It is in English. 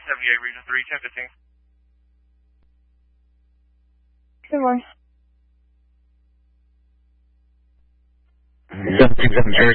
78 Region 3, 1015. Good morning. 17 Jersey.